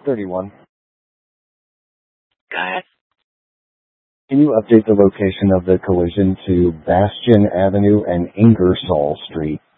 31. Go ahead. Can you update the location of the collision to Bastion Avenue and Ingersoll Street?